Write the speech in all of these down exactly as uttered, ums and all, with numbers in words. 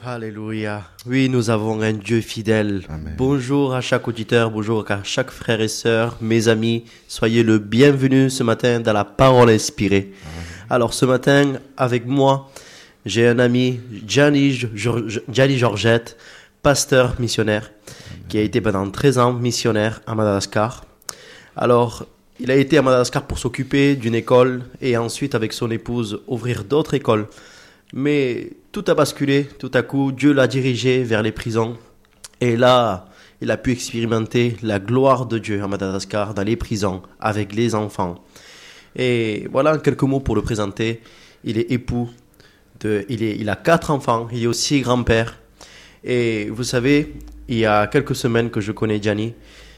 Alléluia. Oui, nous avons un Dieu fidèle. Amen. Bonjour à chaque auditeur, bonjour à chaque frère et sœur, mes amis. Soyez le bienvenu ce matin dans la parole inspirée. Amen. Alors ce matin, avec moi, j'ai un ami, Gianni, Gianni Georgette, pasteur missionnaire, Amen. Qui a été pendant treize ans missionnaire à Madagascar. Alors, il a été à Madagascar pour s'occuper d'une école et ensuite, avec son épouse, ouvrir d'autres écoles. Mais tout a basculé, tout à coup, Dieu l'a dirigé vers les prisons. Et là, il a pu expérimenter la gloire de Dieu à Madagascar, dans les prisons, avec les enfants. Et voilà, en quelques mots pour le présenter. Il est époux, de, il, est, il a quatre enfants, il est aussi grand-père. Et vous savez, il y a quelques semaines que je connais Gianni,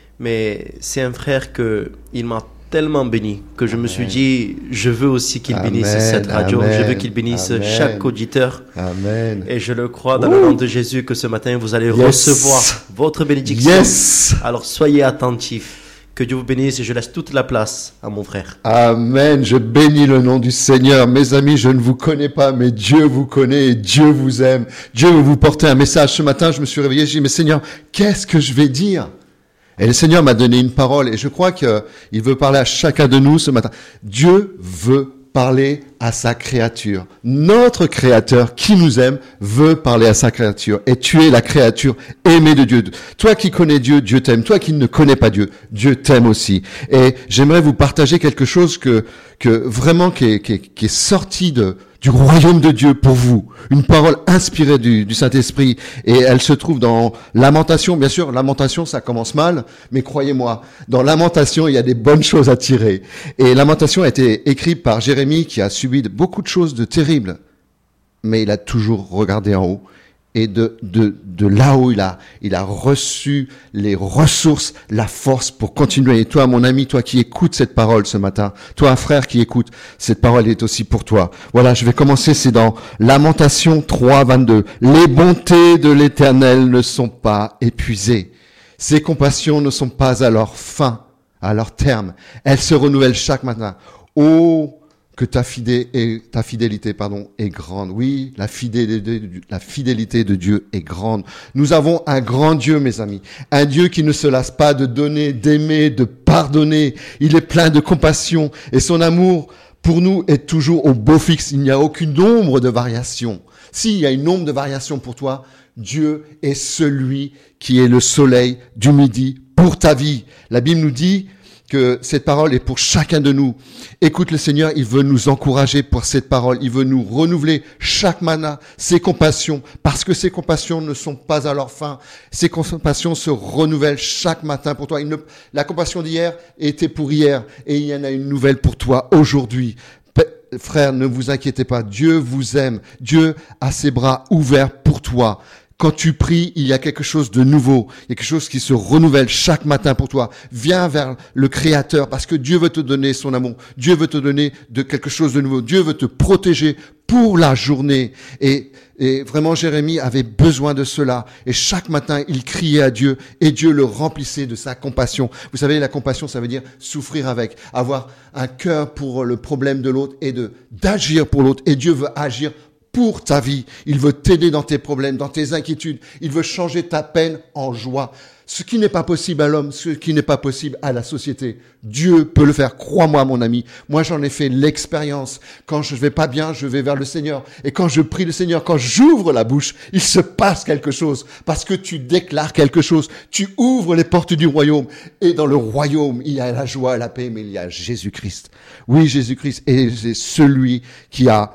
mais c'est un frère que il m'a tellement béni que je Amen. Me suis dit, je veux aussi qu'il Amen. Bénisse cette radio, Amen. Je veux qu'il bénisse Amen. Chaque auditeur. Amen. Et je le crois dans Ouh. Le nom de Jésus que ce matin, vous allez yes. recevoir votre bénédiction. Yes. Alors soyez attentifs. Que Dieu vous bénisse et je laisse toute la place à mon frère. Amen. Je bénis le nom du Seigneur. Mes amis, je ne vous connais pas, mais Dieu vous connaît et Dieu vous aime. Dieu veut vous porter un message. Ce matin, je me suis réveillé, j'ai dit, mais Seigneur, qu'est-ce que je vais dire ? Et le Seigneur m'a donné une parole et je crois qu'il veut parler à chacun de nous ce matin. Dieu veut parler à sa créature. Notre créateur qui nous aime veut parler à sa créature. Et tu es la créature aimée de Dieu. Toi qui connais Dieu, Dieu t'aime. Toi qui ne connais pas Dieu, Dieu t'aime aussi. Et j'aimerais vous partager quelque chose que, que vraiment qui est, qui est, qui est sorti de, du royaume de Dieu pour vous. Une parole inspirée du, du Saint-Esprit. Et elle se trouve dans Lamentation. Bien sûr, Lamentation, ça commence mal. Mais croyez-moi, dans Lamentation, il y a des bonnes choses à tirer. Et Lamentation a été écrite par Jérémie qui a subi de, beaucoup de choses de terribles. Mais il a toujours regardé en haut. Et de, de, de là-haut, il a, il a reçu les ressources, la force pour continuer. Et toi, mon ami, toi qui écoutes cette parole ce matin, toi, frère qui écoute, cette parole est aussi pour toi. Voilà, je vais commencer, c'est dans Lamentation trois, vingt-deux. Les bontés de l'Éternel ne sont pas épuisées. Ses compassions ne sont pas à leur fin, à leur terme. Elles se renouvellent chaque matin. Oh, que ta fidélité, ta fidélité, pardon, est grande. Oui, la fidélité, la fidélité de Dieu est grande. Nous avons un grand Dieu, mes amis. Un Dieu qui ne se lasse pas de donner, d'aimer, de pardonner. Il est plein de compassion et son amour pour nous est toujours au beau fixe. Il n'y a aucune ombre de variation. S'il y a une ombre de variation pour toi, Dieu est celui qui est le soleil du midi pour ta vie. La Bible nous dit que cette parole est pour chacun de nous. Écoute le Seigneur, il veut nous encourager pour cette parole. Il veut nous renouveler chaque matin ses compassions, parce que ses compassions ne sont pas à leur fin. Ses compassions se renouvellent chaque matin pour toi. Il ne, la compassion d'hier était pour hier, et il y en a une nouvelle pour toi aujourd'hui. Frère, ne vous inquiétez pas. Dieu vous aime. Dieu a ses bras ouverts pour toi. Quand tu pries, il y a quelque chose de nouveau. Il y a quelque chose qui se renouvelle chaque matin pour toi. Viens vers le Créateur parce que Dieu veut te donner son amour. Dieu veut te donner de quelque chose de nouveau. Dieu veut te protéger pour la journée. Et, et vraiment, Jérémie avait besoin de cela. Et chaque matin, il criait à Dieu et Dieu le remplissait de sa compassion. Vous savez, la compassion, ça veut dire souffrir avec, avoir un cœur pour le problème de l'autre et de d'agir pour l'autre. Et Dieu veut agir pour ta vie. Il veut t'aider dans tes problèmes, dans tes inquiétudes. Il veut changer ta peine en joie. Ce qui n'est pas possible à l'homme, ce qui n'est pas possible à la société, Dieu peut le faire. Crois-moi, mon ami. Moi, j'en ai fait l'expérience. Quand je vais pas bien, je vais vers le Seigneur. Et quand je prie le Seigneur, quand j'ouvre la bouche, il se passe quelque chose. Parce que tu déclares quelque chose. Tu ouvres les portes du royaume. Et dans le royaume, il y a la joie, la paix, mais il y a Jésus-Christ. Oui, Jésus-Christ est celui qui a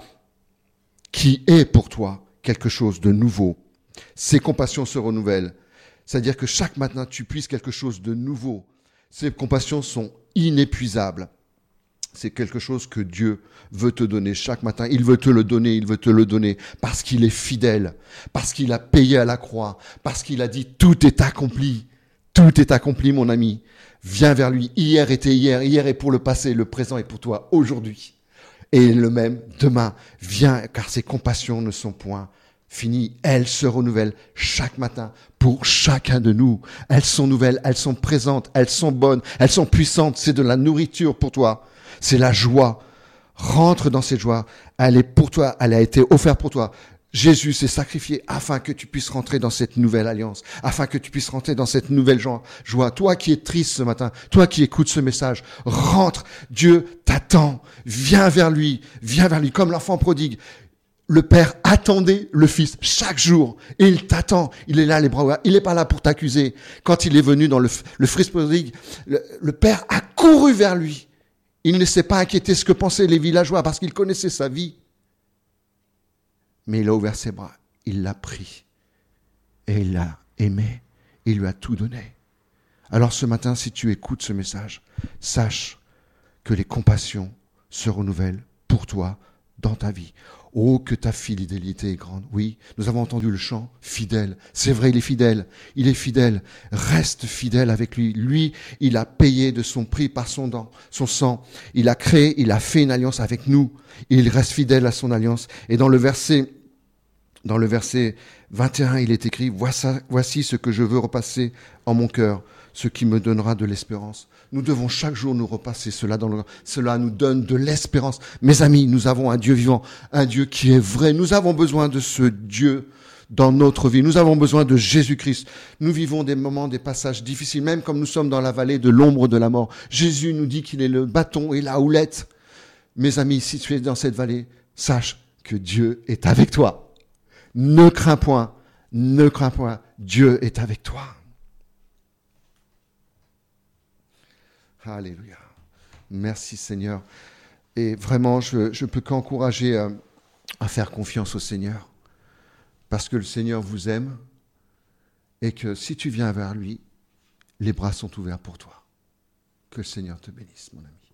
qui est pour toi quelque chose de nouveau. Ses compassions se renouvellent. C'est-à-dire que chaque matin, tu puisses quelque chose de nouveau. Ces compassions sont inépuisables. C'est quelque chose que Dieu veut te donner chaque matin. Il veut te le donner, il veut te le donner parce qu'il est fidèle, parce qu'il a payé à la croix, parce qu'il a dit « tout est accompli ». Tout est accompli, mon ami. Viens vers lui. Hier était hier, hier est pour le passé, le présent est pour toi aujourd'hui. Et le même demain, viens, car ses compassions ne sont point finies. Elles se renouvellent chaque matin pour chacun de nous. Elles sont nouvelles, elles sont présentes, elles sont bonnes, elles sont puissantes. C'est de la nourriture pour toi. C'est la joie. Rentre dans cette joie. Elle est pour toi, elle a été offerte pour toi. Jésus s'est sacrifié afin que tu puisses rentrer dans cette nouvelle alliance, afin que tu puisses rentrer dans cette nouvelle joie. Toi qui es triste ce matin, toi qui écoutes ce message, rentre. Dieu t'attend. Viens vers lui, viens vers lui comme l'enfant prodigue. Le Père attendait le Fils chaque jour et il t'attend. Il est là les bras ouverts. Il n'est pas là pour t'accuser. Quand il est venu dans le, le Fils prodigue, le, le Père a couru vers lui. Il ne s'est pas inquiété ce que pensaient les villageois parce qu'il connaissait sa vie. Mais il a ouvert ses bras, il l'a pris et il l'a aimé, il lui a tout donné. Alors ce matin, si tu écoutes ce message, sache que les compassions se renouvellent pour toi dans ta vie. Oh, que ta fidélité est grande. Oui, nous avons entendu le chant, fidèle. C'est vrai, il est fidèle. Il est fidèle. Reste fidèle avec lui. Lui, il a payé de son prix par son, dent, son sang. Il a créé, il a fait une alliance avec nous. Il reste fidèle à son alliance. Et dans le verset, dans le verset vingt et un, il est écrit, voici, voici ce que je veux repasser en mon cœur, ce qui me donnera de l'espérance. Nous devons chaque jour nous repasser cela dans le cela nous donne de l'espérance. Mes amis, nous avons un Dieu vivant, un Dieu qui est vrai. Nous avons besoin de ce Dieu dans notre vie. Nous avons besoin de Jésus-Christ. Nous vivons des moments, des passages difficiles, même comme nous sommes dans la vallée de l'ombre de la mort. Jésus nous dit qu'il est le bâton et la houlette. Mes amis, si tu es dans cette vallée, sache que Dieu est avec toi. Ne crains point, ne crains point, Dieu est avec toi. Alléluia. Merci Seigneur. Et vraiment, je ne peux qu'encourager à, à faire confiance au Seigneur. Parce que le Seigneur vous aime et que si tu viens vers lui, les bras sont ouverts pour toi. Que le Seigneur te bénisse, mon ami.